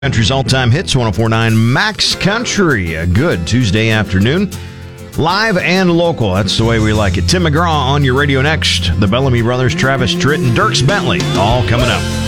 Country's all-time hits, 104.9 Max Country. A good Tuesday afternoon. Live and local. That's the way we like it. Tim McGraw on your radio next. The Bellamy Brothers, Travis Tritt, and Dierks Bentley all coming up.